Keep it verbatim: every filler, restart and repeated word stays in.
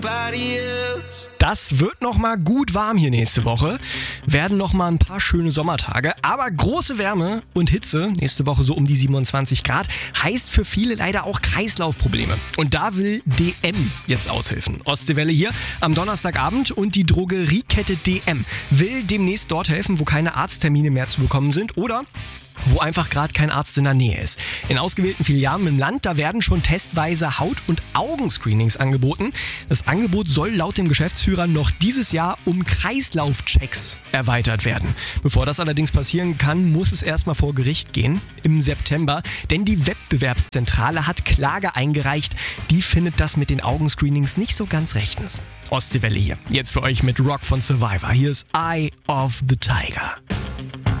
Das wird nochmal gut warm hier nächste Woche. Werden nochmal ein paar schöne Sommertage. Aber große Wärme und Hitze, nächste Woche so um die siebenundzwanzig Grad, heißt für viele leider auch Kreislaufprobleme. Und da will D M jetzt aushelfen. Ostseewelle hier am Donnerstagabend und die Drogeriekette D M will demnächst dort helfen, wo keine Arzttermine mehr zu bekommen sind oder wo einfach gerade kein Arzt in der Nähe ist. In ausgewählten Filialen im Land, da werden schon testweise Haut- und Augenscreenings angeboten. Das Angebot soll laut dem Geschäftsführer noch dieses Jahr um Kreislaufchecks erweitert werden. Bevor das allerdings passieren kann, muss es erstmal vor Gericht gehen im September, denn die Wettbewerbszentrale hat Klage eingereicht. Die findet das mit den Augenscreenings nicht so ganz rechtens. Ostseewelle hier. Jetzt für euch mit Rock von Survivor. Hier ist Eye of the Tiger.